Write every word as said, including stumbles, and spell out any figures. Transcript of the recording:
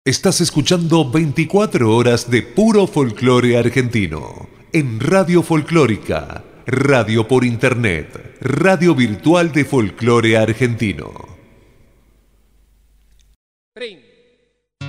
Estás escuchando veinticuatro horas de puro folclore argentino en Radio Folclórica, radio por internet, radio virtual de folclore argentino. Ring.